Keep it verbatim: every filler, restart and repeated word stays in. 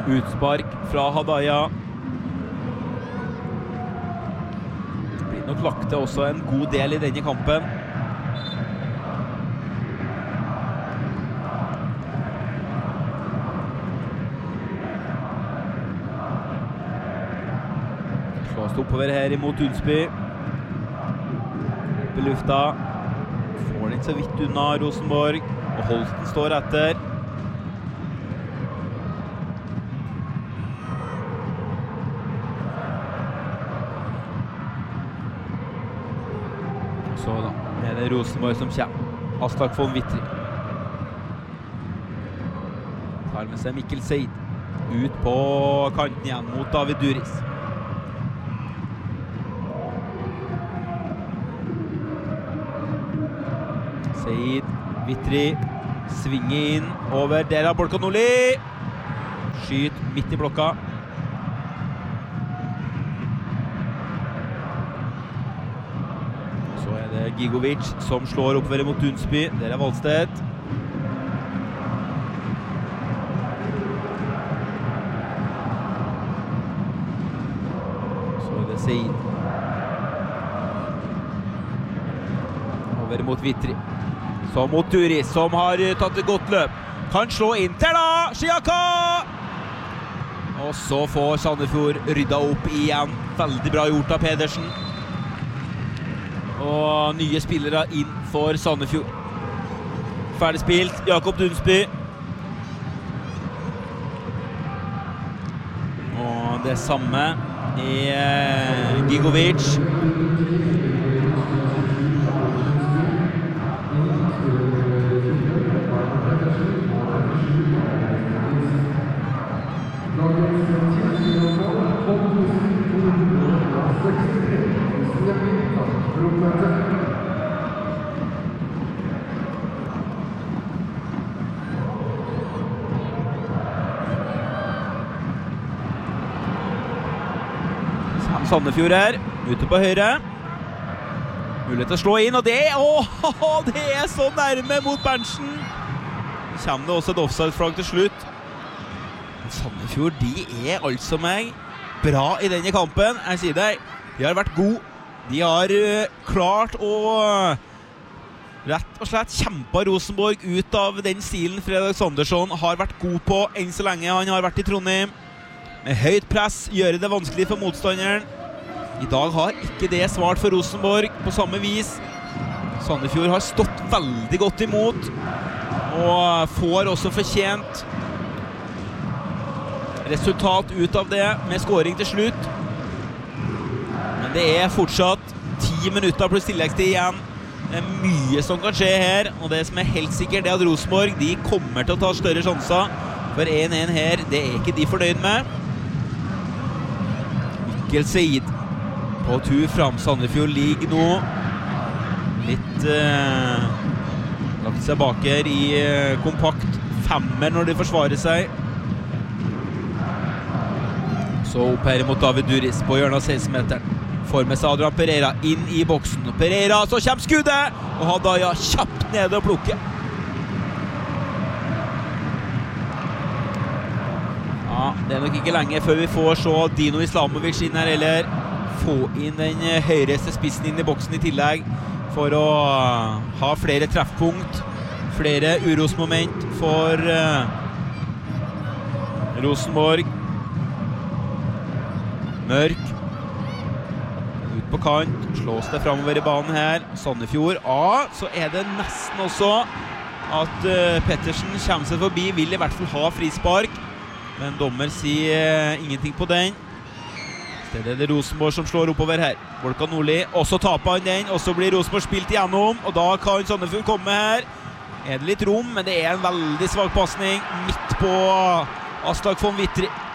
Utspark fra Hadaya. Det blir nok lagt til også en god del i denne kampen. Slås oppover her imot Unsby. Opp i lufta. Får den så vidt unna Rosenborg. Og Holsten står etter. Så da er det Rosenborg som kommer. Aslak von Witry. Tar med seg Mikkel Seid. Ut på kanten igjen mot David Duris. Seid, Witry, svinger inn over. Der er Bolkanoli. Skyt midt i blokka. Så er det Gigovic som slår oppover mot Dunsby. Der er Valstedt. Så er det Seid. Over mot Witry. Så mot Duris, som har tatt et godt løp. Kan slå inn til da, Xiaka! Og så får Sandefjord rydda opp igjen. Veldig bra gjort av Pedersen. Og nye spillere inn for Sandefjord. Ferdig spilt, Jakob Dunsby. Og det samme er Gigovic. Sandefjord her, ute på høyre. Mulighet til å slå inn, og det, åh, det er så nærme mot Berntsen. Så kommer det også et offside-flagg til slutt. Sandefjord, de er altså meg bra i denne kampen. Jeg sier det, de har vært gode. De har uh, klart å uh, rett og slett kjempe Rosenborg ut av den stilen Fredrik Sandersson har vært god på enn så lenge han har vært i Trondheim. Med høyt press gjør det vanskelig for motstanderen. I dag har ikke det svart for Rosenborg på samme vis. Sandefjord har stått veldig godt imot, og får også fortjent resultat ut av det, med scoring til slutt. Men det er fortsatt ti minutter pluss tilleggstid igjen. Det er mye som kan skje her, og det som er helt sikkert er at Rosenborg, de kommer til å ta større sjanser. For en en her, det er ikke de fornøyd med. Mikkel Seid på tur fram. Sandefjord ligger nå litt eh, lagt seg bak her i eh, kompakt femmer når de forsvarer seg. Så opp her mot David Duris på hjørnet av seksten meteren. Får med seg Adrian Pereira inn i boksen. Pereira, så kommer skuddet! Og Hadaya kjapt nede og plukker. Ja, det er nok ikke lenge før vi får så Dino Islamovic inn her, eller få inn den høyreste spissen inn i boksen i tillegg, for å ha flere treffpunkt, flere urosmoment for uh, Rosenborg. Mørk ut på kant, slås det fremover i banen her. Sandefjord, ja, så er det nesten også at uh, Pettersen kommer seg forbi, vil i hvert fall ha frispark, men dommer sier uh, ingenting på den. Det er det Rosenborg som slår oppover her. Bolkanoli, og så taper han den, og så blir Rosenborg spilt igjennom, og da kan Sandefjord komme her. Er det litt rom, men det er en veldig svag passning midt på Aslak von Witry.